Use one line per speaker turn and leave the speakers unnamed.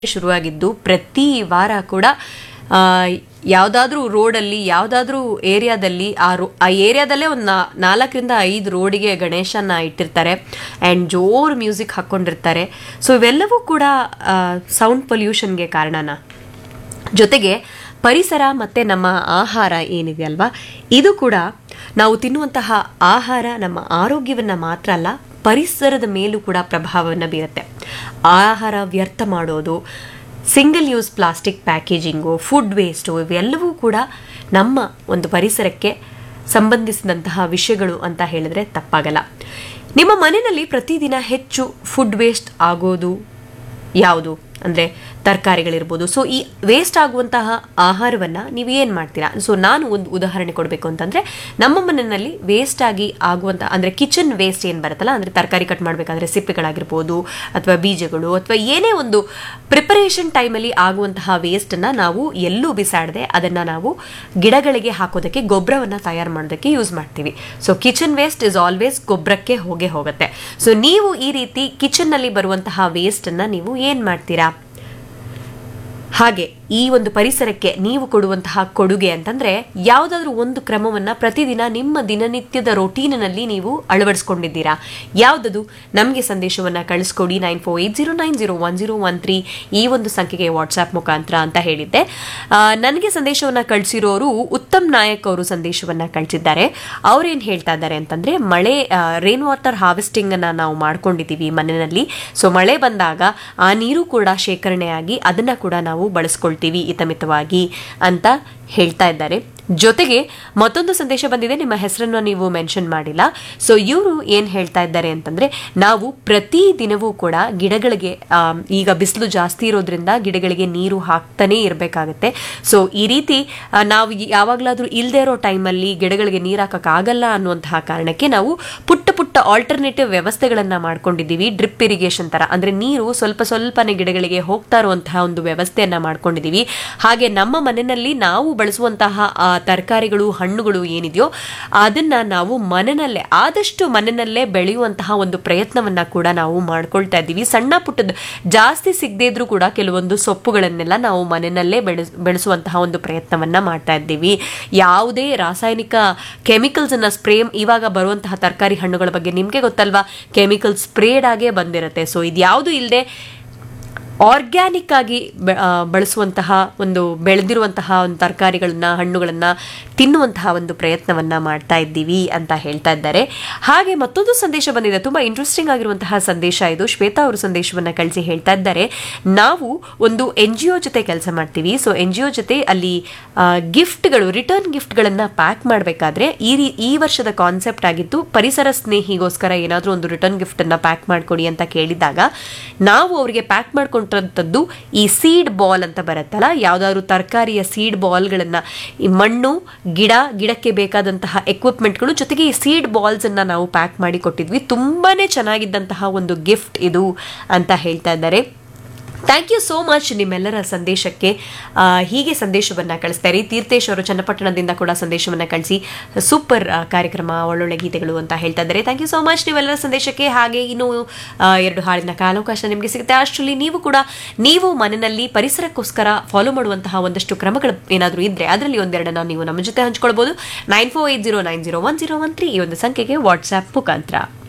ಶುರುವಾಗಿದ್ದು ಪ್ರತಿ ವಾರ ಕೂಡ ಯಾವುದಾದ್ರೂ ರೋಡಲ್ಲಿ ಯಾವುದಾದ್ರೂ ಏರಿಯಾದಲ್ಲಿ ಆ ಏರಿಯಾದಲ್ಲೇ ಒಂದು 4-5 ರೋಡಿಗೆ ಗಣೇಶನ ಇಟ್ಟಿರ್ತಾರೆ ಆ್ಯಂಡ್ ಜೋರು ಮ್ಯೂಸಿಕ್ ಹಾಕ್ಕೊಂಡಿರ್ತಾರೆ. ಸೊ ಇವೆಲ್ಲವೂ ಕೂಡ ಸೌಂಡ್ ಪೊಲ್ಯೂಷನ್ಗೆ ಕಾರಣನ. ಜೊತೆಗೆ ಪರಿಸರ ಮತ್ತು ನಮ್ಮ ಆಹಾರ ಏನಿದೆ ಅಲ್ವಾ, ಇದು ಕೂಡ ನಾವು ತಿನ್ನುವಂತಹ ಆಹಾರ ನಮ್ಮ ಆರೋಗ್ಯವನ್ನು ಮಾತ್ರ ಅಲ್ಲ, ಪರಿಸರದ ಮೇಲೂ ಕೂಡ ಪ್ರಭಾವವನ್ನು ಬೀರುತ್ತೆ. ಆಹಾರ ವ್ಯರ್ಥ ಮಾಡೋದು, single use plastic packaging, food waste, ಇವೆಲ್ಲವೂ ಕೂಡ ನಮ್ಮ ಒಂದು ಪರಿಸರಕ್ಕೆ ಸಂಬಂಧಿಸಿದಂತಹ ವಿಷಯಗಳು ಅಂತ ಹೇಳಿದ್ರೆ ತಪ್ಪಾಗಲ್ಲ. ನಿಮ್ಮ ಮನೆಯಲ್ಲಿ ಪ್ರತಿದಿನ ಹೆಚ್ಚು ಫುಡ್ ವೇಸ್ಟ್ ಆಗೋದು ಯಾವುದು ಅಂದರೆ ತರಕಾರಿಗಳಿರ್ಬೋದು. ಸೊ ಈ ವೇಸ್ಟ್ ಆಗುವಂತಹ ಆಹಾರವನ್ನು ನೀವು ಏನು ಮಾಡ್ತೀರಾ? ಸೊ ನಾನು ಒಂದು ಉದಾಹರಣೆ ಕೊಡಬೇಕು ಅಂತಂದರೆ, ನಮ್ಮ ಮನೆಯಲ್ಲಿ ವೇಸ್ಟ್ ಆಗಿ ಆಗುವಂಥ ಅಂದರೆ ಕಿಚನ್ ವೇಸ್ಟ್ ಏನು ಬರುತ್ತಲ್ಲ, ಅಂದರೆ ತರಕಾರಿ ಕಟ್ ಮಾಡಬೇಕಾದ್ರೆ ಸಿಪ್ಪೆಗಳಾಗಿರ್ಬೋದು ಅಥವಾ ಬೀಜಗಳು ಅಥವಾ ಏನೇ ಒಂದು ಪ್ರಿಪರೇಷನ್ ಟೈಮಲ್ಲಿ ಆಗುವಂತಹ ವೇಸ್ಟನ್ನು ನಾವು ಎಲ್ಲೂ ಬಿಸಾಡದೆ ಅದನ್ನು ನಾವು ಗಿಡಗಳಿಗೆ ಹಾಕೋದಕ್ಕೆ, ಗೊಬ್ಬರವನ್ನು ತಯಾರು ಮಾಡೋದಕ್ಕೆ ಯೂಸ್ ಮಾಡ್ತೀವಿ. So kitchen waste is always ಗೊಬ್ಬರಕ್ಕೆ ಹೋಗುತ್ತೆ. ಸೊ ನೀವು ಈ ರೀತಿ ಕಿಚನ್ನಲ್ಲಿ ಬರುವಂತಹ ವೇಸ್ಟನ್ನು ನೀವು ಏನು ಮಾಡ್ತೀರಾ? ಹಾಗೆ ಈ ಒಂದು ಪರಿಸರಕ್ಕೆ ನೀವು ಕೊಡುವಂತಹ ಕೊಡುಗೆ ಅಂತಂದರೆ ಯಾವುದಾದ್ರೂ ಒಂದು ಕ್ರಮವನ್ನು ಪ್ರತಿದಿನ ನಿಮ್ಮ ದಿನನಿತ್ಯದ ರೊಟೀನಿನಲ್ಲಿ ನೀವು ಅಳವಡಿಸ್ಕೊಂಡಿದ್ದೀರಾ? ಯಾವುದದು? ನಮಗೆ ಸಂದೇಶವನ್ನು ಕಳಿಸ್ಕೊಡಿ. 9480901013 ಈ ಒಂದು ಸಂಖ್ಯೆಗೆ ವಾಟ್ಸಾಪ್ ಮುಖಾಂತರ ಅಂತ ಹೇಳಿದ್ದೆ. ನನಗೆ ಸಂದೇಶವನ್ನು ಕಳಿಸಿರೋರು ಉತ್ತಮ್ ನಾಯಕ್ ಅವರು ಸಂದೇಶವನ್ನು ಕಳಿಸಿದ್ದಾರೆ. ಅವ್ರೇನು ಹೇಳ್ತಾ ಇದ್ದಾರೆ ಅಂತಂದರೆ, ಮಳೆ ರೈನ್ ವಾಟರ್ ಹಾರ್ವೆಸ್ಟಿಂಗನ್ನು ನಾವು ಮಾಡ್ಕೊಂಡಿದ್ದೀವಿ ಮನೆಯಲ್ಲಿ. ಸೊ ಮಳೆ ಬಂದಾಗ ಆ ನೀರು ಕೂಡ ಶೇಖರಣೆಯಾಗಿ ಅದನ್ನು ಕೂಡ ನಾವು ಬಳಸ್ಕೊಳ್ತೀವಿ ಹಿತಮಿತವಾಗಿ ಅಂತ ಹೇಳ್ತಾ ಇದ್ದಾರೆ. ಜೊತೆಗೆ ಮತ್ತೊಂದು ಸಂದೇಶ ಬಂದಿದೆ, ನಿಮ್ಮ ಹೆಸರನ್ನು ನೀವು ಮೆನ್ಷನ್ ಮಾಡಿಲ್ಲ. ಸೊ ಇವರು ಏನು ಹೇಳ್ತಾ ಇದ್ದಾರೆ ಅಂತಂದರೆ, ನಾವು ಪ್ರತಿ ದಿನವೂ ಕೂಡ ಗಿಡಗಳಿಗೆ, ಈಗ ಬಿಸಿಲು ಜಾಸ್ತಿ ಇರೋದ್ರಿಂದ ಗಿಡಗಳಿಗೆ ನೀರು ಹಾಕ್ತಾನೇ ಇರಬೇಕಾಗತ್ತೆ. ಸೊ ಈ ರೀತಿ ನಾವು ಯಾವಾಗಲಾದರೂ ಇಲ್ಲದೆ ಇರೋ ಟೈಮಲ್ಲಿ ಗಿಡಗಳಿಗೆ ನೀರು ಹಾಕೋಕ್ಕಾಗಲ್ಲ ಅನ್ನುವಂತಹ ಕಾರಣಕ್ಕೆ ನಾವು ಪುಟ್ಟ ಆಲ್ಟರ್ನೇಟಿವ್ ವ್ಯವಸ್ಥೆಗಳನ್ನು ಮಾಡ್ಕೊಂಡಿದ್ದೀವಿ. ಡ್ರಿಪ್ ಇರಿಗೇಷನ್ ಥರ, ಅಂದರೆ ನೀರು ಸ್ವಲ್ಪನೇ ಗಿಡಗಳಿಗೆ ಹೋಗ್ತಾ ಇರುವಂತಹ ಒಂದು ವ್ಯವಸ್ಥೆಯನ್ನು ಮಾಡ್ಕೊಂಡಿದ್ದೀವಿ. ಹಾಗೆ ನಮ್ಮ ಮನೆಯಲ್ಲಿ ನಾವು ಬಳಸುವಂತಹ ತರಕಾರಿಗಳು, ಹಣ್ಣುಗಳು ಏನಿದೆಯೋ ಅದನ್ನ ನಾವು ಆದಷ್ಟು ಮನೆಯಲ್ಲೇ ಬೆಳೆಯುವಂತಹ ಒಂದು ಪ್ರಯತ್ನವನ್ನ ಕೂಡ ನಾವು ಮಾಡ್ಕೊಳ್ತಾ ಇದ್ದೀವಿ. ಸಣ್ಣ ಪುಟ್ಟದ ಜಾಸ್ತಿ ಸಿಗದೇ ಇದ್ರೂ ಕೂಡ ಕೆಲವೊಂದು ಸೊಪ್ಪುಗಳನ್ನೆಲ್ಲ ನಾವು ಮನೆಯಲ್ಲೇ ಬೆಳೆಸುವಂತಹ ಒಂದು ಪ್ರಯತ್ನವನ್ನ ಮಾಡ್ತಾ ಇದ್ದೀವಿ. ಯಾವುದೇ ರಾಸಾಯನಿಕ ಕೆಮಿಕಲ್ಸ್ ಅನ್ನ ಸ್ಪ್ರೇ, ಇವಾಗ ಬರುವಂತಹ ತರಕಾರಿ ಹಣ್ಣುಗಳ ಬಗ್ಗೆ ನಿಮ್ಗೆ ಗೊತ್ತಲ್ವಾ, ಕೆಮಿಕಲ್ ಸ್ಪ್ರೇಡ್ ಆಗೇ ಬಂದಿರುತ್ತೆ. ಸೊ ಇದ್ಯಾವುದು ಇಲ್ಲದೆ ಆರ್ಗ್ಯಾನಿಕ್ ಆಗಿ ಬಳಸುವಂತಹ ಒಂದು ಬೆಳೆದಿರುವಂತಹ ಒಂದು ತರಕಾರಿಗಳನ್ನ, ಹಣ್ಣುಗಳನ್ನ ತಿನ್ನುವಂತಹ ಒಂದು ಪ್ರಯತ್ನವನ್ನ ಮಾಡ್ತಾ ಇದ್ದೀವಿ ಅಂತ ಹೇಳ್ತಾ ಇದ್ದಾರೆ. ಹಾಗೆ ಮತ್ತೊಂದು ಸಂದೇಶ ಬಂದಿದೆ, ತುಂಬಾ ಇಂಟ್ರೆಸ್ಟಿಂಗ್ ಆಗಿರುವಂತಹ ಸಂದೇಶ ಇದು. ಶ್ವೇತಾ ಅವರು ಸಂದೇಶವನ್ನ ಕಳಿಸಿ ಹೇಳ್ತಾ ಇದ್ದಾರೆ, ನಾವು ಒಂದು NGO ಜೊತೆ ಕೆಲಸ ಮಾಡ್ತೀವಿ. ಸೊ NGO ಜೊತೆ ಅಲ್ಲಿ ಗಿಫ್ಟ್ಗಳು, ರಿಟರ್ನ್ ಗಿಫ್ಟ್ಗಳನ್ನ ಪ್ಯಾಕ್ ಮಾಡಬೇಕಾದ್ರೆ ಈ ವರ್ಷದ ಕಾನ್ಸೆಪ್ಟ್ ಆಗಿತ್ತು, ಪರಿಸರ ಸ್ನೇಹಿಗೋಸ್ಕರ ಏನಾದರೂ ಒಂದು ರಿಟರ್ನ್ ಗಿಫ್ಟ್ ಅನ್ನ ಪ್ಯಾಕ್ ಮಾಡ್ಕೊಡಿ ಅಂತ ಕೇಳಿದಾಗ ನಾವು ಅವರಿಗೆ ಪ್ಯಾಕ್ ಮಾಡ್ಕೊಂಡು ಈ ಸೀಡ್ ಬಾಲ್ ಅಂತ ಬರುತ್ತಲ್ಲ, ಯಾವ್ದಾದ್ರು ತರಕಾರಿಯ ಸೀಡ್ ಬಾಲ್ಗಳನ್ನ, ಈ ಮಣ್ಣು, ಗಿಡಕ್ಕೆ ಬೇಕಾದಂತಹ ಎಕ್ವಿಪ್ಮೆಂಟ್ಗಳು ಜೊತೆಗೆ ಈ ಸೀಡ್ ಬಾಲ್ಸ್ ಅನ್ನ ನಾವು ಪ್ಯಾಕ್ ಮಾಡಿ ಕೊಟ್ಟಿದ್ವಿ. ತುಂಬಾನೇ ಚೆನ್ನಾಗಿದ್ದಂತಹ ಒಂದು ಗಿಫ್ಟ್ ಇದು ಅಂತ ಹೇಳ್ತಾ ಇದ್ದಾರೆ. ಥ್ಯಾಂಕ್ ಯು ಸೋ ಮಚ್ ನಿಮ್ಮೆಲ್ಲರ ಸಂದೇಶಕ್ಕೆ. ಹೀಗೆ ಸಂದೇಶವನ್ನು ಕಳಿಸ್ತಾರೆ. ತೀರ್ಥೇಶ್ ಅವರು ಚನ್ನಪಟ್ಟಣದಿಂದ ಕೂಡ ಸಂದೇಶವನ್ನು ಕಳಿಸಿ ಸೂಪರ್ ಕಾರ್ಯಕ್ರಮ, ಒಳ್ಳೊಳ್ಳೆ ಗೀತೆಗಳು ಅಂತ ಹೇಳ್ತಾ ಇದ್ದಾರೆ. Thank you so much ನೀವೆಲ್ಲರ ಸಂದೇಶಕ್ಕೆ. ಹಾಗೆ ಇನ್ನೂ 2 ಹಾಡಿನ ಕಾಲಾವಕಾಶ ನಿಮಗೆ ಸಿಗುತ್ತೆ. ಅಷ್ಟರಲ್ಲಿ ನೀವು ಮನೆಯಲ್ಲಿ ಪರಿಸರಕ್ಕೋಸ್ಕರ ಫಾಲೋ ಮಾಡುವಂತಹ ಒಂದಷ್ಟು ಕ್ರಮಗಳು ಏನಾದರೂ ಇದ್ದರೆ ಅದರಲ್ಲಿ ಒಂದೆರಡನ್ನ ನೀವು ನಮ್ಮ ಜೊತೆ ಹಂಚ್ಕೊಳ್ಬೋದು. 9480901013 ಈ ಒಂದು ಸಂಖ್ಯೆಗೆ ವಾಟ್ಸ್ಆ್ಯಪ್ ಮುಖಾಂತರ.